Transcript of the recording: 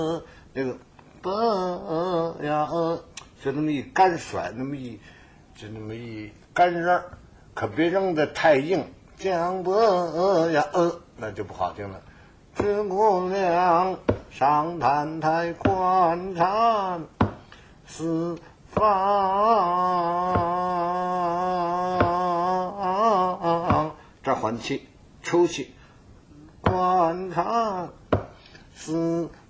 那个呀就那么一干甩，就那么一干扔，可别扔的太硬，江呀那就不好听了。知姑娘上坛台观察四方，这缓气出气，观察四